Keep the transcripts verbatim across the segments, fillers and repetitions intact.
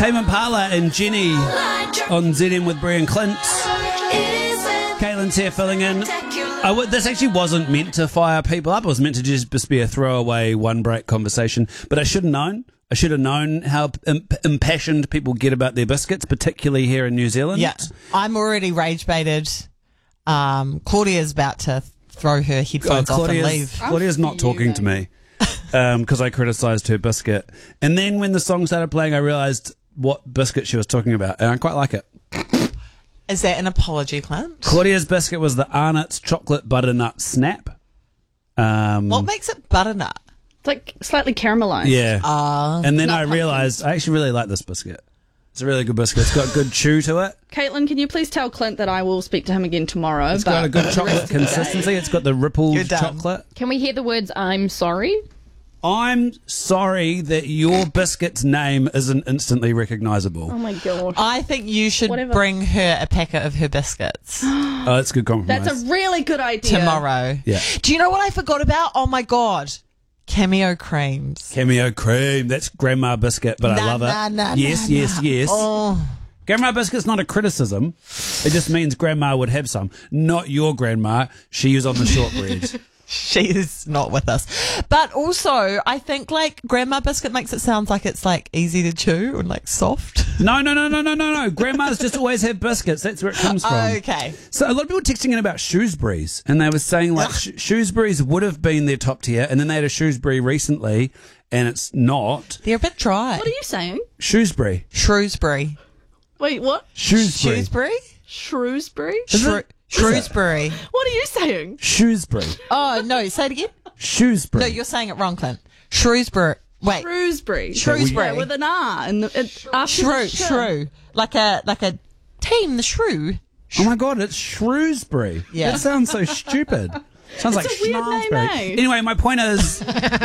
Tame Impala and Jenny on Z M with Brie and Clint. Caitlin's here filling in. I w- this actually wasn't meant to fire people up. It was meant to just, just be a throwaway one-break conversation. But I should have known. I should have known how imp- impassioned people get about their biscuits, particularly here in New Zealand. Yeah, I'm already rage-baited. Um, Claudia's about to throw her headphones oh, off and Claudia's, leave. Claudia's not talking to me because um, I criticised her biscuit. And then when the song started playing, I realised what biscuit she was talking about, and I quite like it. Is that an apology, Clint? Claudia's biscuit was the Arnott's chocolate butternut snap. Um, What makes it butternut? It's like slightly caramelized. Yeah. Uh, and then not I pumpkin. realised I actually really like this biscuit. It's a really good biscuit. It's got good chew to it. Caitlin, can you please tell Clint that I will speak to him again tomorrow? It's but got a good the chocolate rest of the day- consistency. It's got the rippled You're done. chocolate. Can we hear the words "I'm sorry"? I'm sorry that your biscuit's name isn't instantly recognisable. Oh my god! I think you should Whatever. bring her a packet of her biscuits Oh, that's a good compromise. That's a really good idea. tomorrow. Yeah. Do you know what I forgot about? Oh my God. Cameo creams. Cameo cream. That's grandma biscuit, but I Nah, love it. nah, nah, yes, nah, yes, nah. yes. Oh. Grandma biscuit's not a criticism. It just means grandma would have some. Not your grandma. She is on the shortbread. She is not with us. But also, I think like grandma biscuit makes it sound like it's like easy to chew and like soft. No, no, no, no, no, no, no. Grandmas just always have biscuits. That's where it comes from. Okay. So a lot of people were texting in about Shrewsbury's, and they were saying like Sh- Shrewsbury's would have been their top tier, and then they had a Shrewsbury recently, and it's not. They're a bit dry. What are you saying? Shrewsbury. Shrewsbury. Wait, what? Shrewsbury. Shrewsbury? Shrewsbury? Shrew- Shrewsbury. What are you saying? Shrewsbury. Oh, no, say it again. Shrewsbury. No, you're saying it wrong, Clint. Shrewsbury. Wait. Shrewsbury. Shrewsbury. Yeah, with an R. And the, it, after Shrew. the sh. Shrew. Like a, like a team, the shrew. Oh my God, it's Shrewsbury. Yeah. That sounds so stupid. Sounds like a weird name, Schnozberry. eh? Anyway, my point is,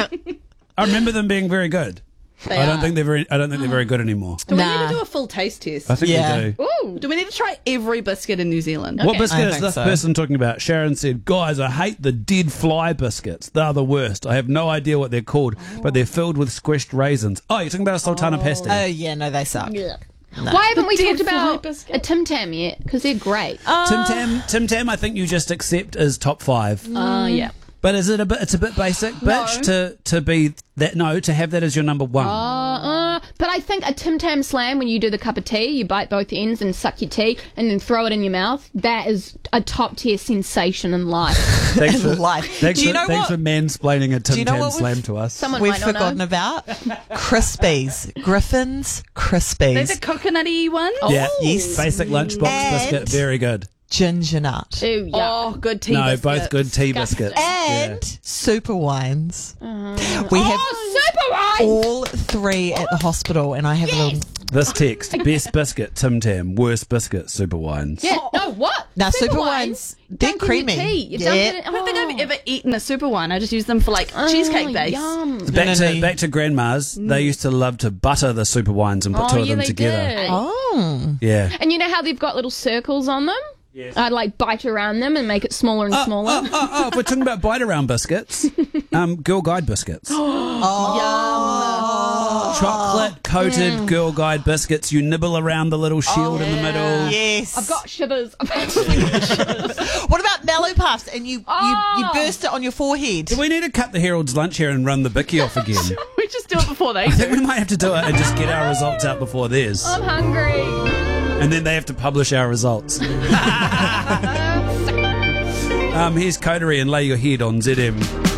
I remember them being very good. They I don't are. think they're very. I don't think they're very good anymore. Do we Nah. need to do a full taste test? I think Yeah. we do. Ooh. Do we need to try every biscuit in New Zealand? What biscuit I is think this so. person talking about? Sharon said, guys, I hate the dead fly biscuits. They're the worst. I have no idea what they're called, but they're filled with squished raisins. Oh, you're talking about a sultana pasty. Oh, yeah, no, they suck. Why haven't we dead talked fly about biscuit. a Tim Tam yet? Because they're great. Uh, Tim Tam, Tim Tam, I think you just accept as top five. Oh yeah. But is it a bit? It's a bit basic, bitch, to to be that. No, to have that as your number one. Uh, uh, but I think a Tim Tam slam, when you do the cup of tea, you bite both ends and suck your tea and then throw it in your mouth. That is a top tier sensation in life. Thanks in life. Thanks, Do you for, know thanks what- for mansplaining a Tim you know Tam what we've- slam to us. Someone We've might not forgotten know. about Crispies. Griffin's Crispies. They're the coconutty ones? yeah, Yes. basic lunchbox And- biscuit, very good. Ginger nut. Ew, yuck. Oh, good tea No, biscuits. both good tea Disgusting. biscuits. And super wines. We have Oh, super wine! all three at the hospital, and I have a little. This text: best biscuit, Tim Tam. Worst biscuit, super wines. Yeah, no, what? Now, super wine? wines, they're Dunk in creamy. your tea. You Yeah. dunk it in, I don't think oh. I've ever eaten a super wine. I just use them for like cheesecake base. Yum. Back No, no, to no. back to grandma's. They used to love to butter the super wines and put Oh, two of yeah, them they together. did. Oh. Yeah. And you know how they've got little circles on them? Yes. I'd like bite around them and make it smaller and smaller. Oh, oh, oh, if we're talking about bite around biscuits, um, Girl Guide biscuits. Chocolate coated Girl Guide biscuits. You nibble around the little shield in the middle. Yes. I've got shivers. I've actually got shivers. What about Mallow Puffs? And you, you, you Oh. burst it on your forehead. Do we need to cut the Herald's lunch here and run the Bicky off again? We just do it before they I think do. we might have to do it and just get our results out before theirs. I'm hungry. And then they have to publish our results. um, here's Coterie and Lay Your Head on Z M.